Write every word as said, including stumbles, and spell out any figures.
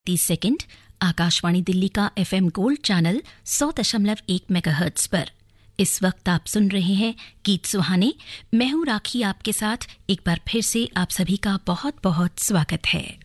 तीस सेकंड आकाशवाणी दिल्ली का FM gold channel सौ दशमलव एक मेगाहर्ट्ज पर। इस वक्त आप सुन रहे हैं गीत सुहाने। मैं हूं राखी आपके साथ। एक बार फिर से आप सभी का बहुत बहुत स्वागत है।